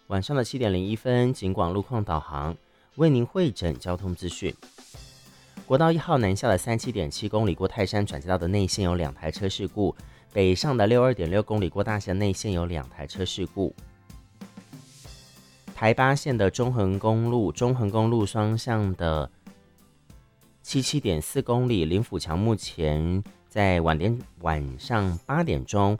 晚上的7:01，警广路况导航为您汇整交通资讯。国道1号南下的37.7公里过泰山转接道的内线有2台车事故，北上的62.6公里过大溪内线有2台车事故。台八线的中横公路双向的77.4公里，林府桥目前在晚上8点钟